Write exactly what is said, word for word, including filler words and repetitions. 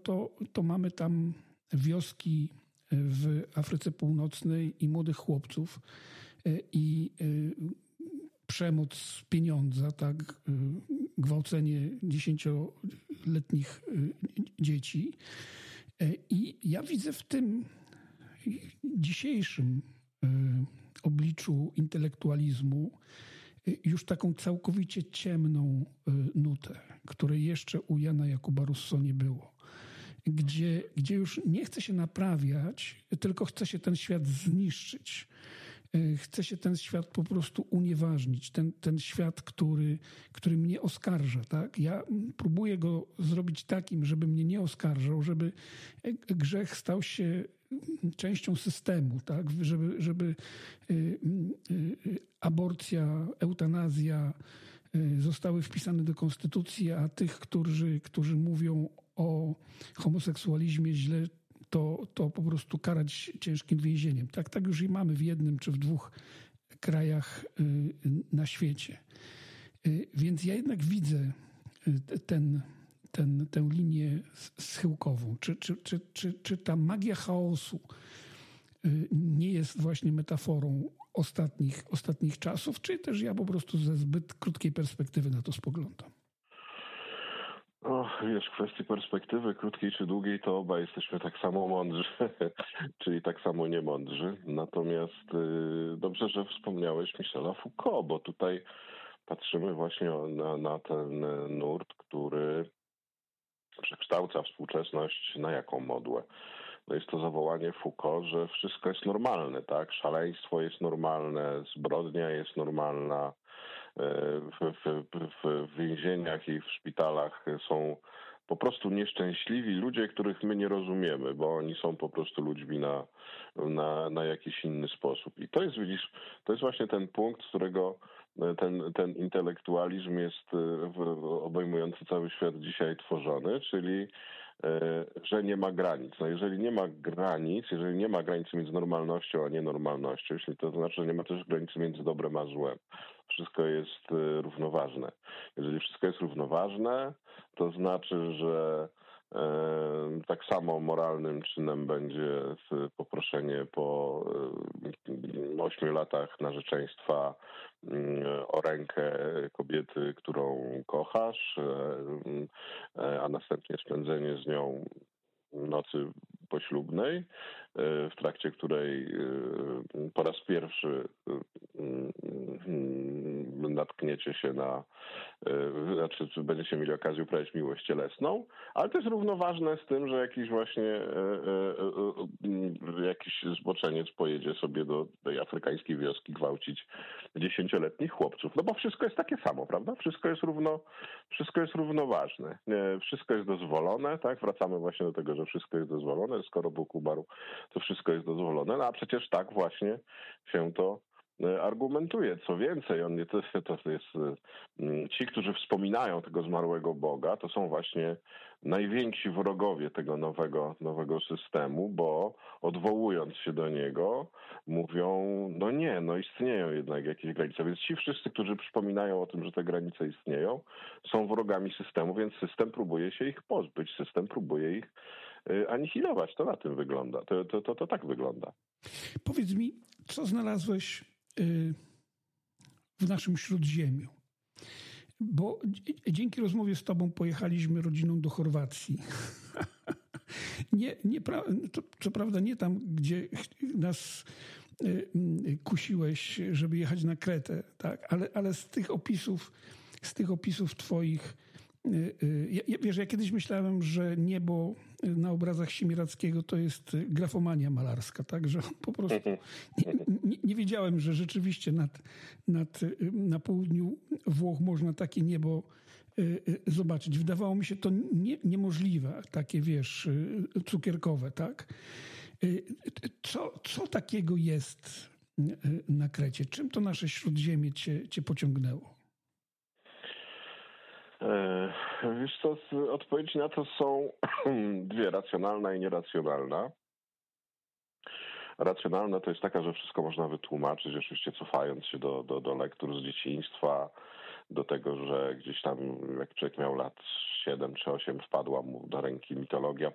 to, to mamy tam wioski w Afryce Północnej i młodych chłopców i przemoc pieniądza, tak, gwałcenie dziesięcioletnich dzieci. I ja widzę w tym dzisiejszym obliczu intelektualizmu już taką całkowicie ciemną nutę, której jeszcze u Jana Jakuba Rousseau nie było. Gdzie, gdzie już nie chce się naprawiać, tylko chce się ten świat zniszczyć. Chce się ten świat po prostu unieważnić. Ten, ten świat, który, który mnie oskarża. Tak? Ja próbuję go zrobić takim, żeby mnie nie oskarżał, żeby grzech stał się częścią systemu, tak? żeby, żeby aborcja, eutanazja zostały wpisane do konstytucji, a tych, którzy, którzy mówią o homoseksualizmie źle, to, to po prostu karać ciężkim więzieniem. Tak, tak już i mamy w jednym czy w dwóch krajach na świecie. Więc ja jednak widzę ten, ten, tę linię schyłkową. Czy, czy, czy, czy, czy ta magia chaosu nie jest właśnie metaforą ostatnich, ostatnich czasów, czy też ja po prostu ze zbyt krótkiej perspektywy na to spoglądam? O, wiesz, w kwestii perspektywy krótkiej czy długiej, to obaj jesteśmy tak samo mądrzy, czyli tak samo niemądrzy. Natomiast y, dobrze, że wspomniałeś Michela Foucault, bo tutaj patrzymy właśnie na, na ten nurt, który przekształca współczesność na jaką modłę. No jest to zawołanie Foucault, że wszystko jest normalne, tak? Szaleństwo jest normalne, zbrodnia jest normalna. W, w, w, w więzieniach i w szpitalach są po prostu nieszczęśliwi ludzie, których my nie rozumiemy, bo oni są po prostu ludźmi na, na, na jakiś inny sposób. I to jest, widzisz, to jest właśnie ten punkt, z którego ten, ten intelektualizm jest obejmujący cały świat dzisiaj tworzony, czyli że nie ma granic. No jeżeli nie ma granic, jeżeli nie ma granicy między normalnością a nienormalnością, jeśli to znaczy, że nie ma też granicy między dobrem a złem. Wszystko jest równoważne. Jeżeli wszystko jest równoważne, to znaczy, że tak samo moralnym czynem będzie poproszenie po ośmiu latach narzeczeństwa o rękę kobiety, którą kochasz, a następnie spędzenie z nią nocy poślubnej, w trakcie której po raz pierwszy natkniecie się na, znaczy będziecie mieli okazję uprawiać miłość cielesną, ale to jest równoważne z tym, że jakiś właśnie jakiś zboczeniec pojedzie sobie do tej afrykańskiej wioski gwałcić dziesięcioletnich chłopców. No bo wszystko jest takie samo, prawda? Wszystko jest równo, wszystko jest równoważne. Wszystko jest dozwolone, tak? Wracamy właśnie do tego, że wszystko jest dozwolone. Skoro Bóg umarł, to wszystko jest dozwolone. No a przecież tak właśnie się to argumentuje. Co więcej, on nie to, to jest ci, którzy wspominają tego zmarłego Boga, to są właśnie najwięksi wrogowie tego nowego, nowego systemu, bo odwołując się do niego, mówią, no nie, no istnieją jednak jakieś granice. Więc ci wszyscy, którzy przypominają o tym, że te granice istnieją, są wrogami systemu, więc system próbuje się ich pozbyć, system próbuje ich anihilować. To na tym wygląda. To, to, to, to tak wygląda. Powiedz mi, co znalazłeś w naszym Śródziemiu? Bo dzięki rozmowie z tobą pojechaliśmy rodziną do Chorwacji. nie, nie, to, co prawda nie tam, gdzie nas kusiłeś, żeby jechać na Kretę, tak? ale, ale z tych opisów, z tych opisów twoich, ja, wiesz, ja kiedyś myślałem, że niebo na obrazach Siemiradzkiego to jest grafomania malarska, tak, że po prostu nie, nie, nie wiedziałem, że rzeczywiście nad, nad, na południu Włoch można takie niebo zobaczyć. Wydawało mi się to nie, niemożliwe, takie, wiesz, cukierkowe, tak. Co, co takiego jest na Krecie? Czym to nasze Śródziemie cię, cię pociągnęło? Wiesz co, odpowiedzi na to są dwie, racjonalna i nieracjonalna. Racjonalna to jest taka, że wszystko można wytłumaczyć, oczywiście cofając się do, do, do lektur z dzieciństwa, do tego, że gdzieś tam jak człowiek miał lat siedem czy osiem, wpadła mu do ręki mitologia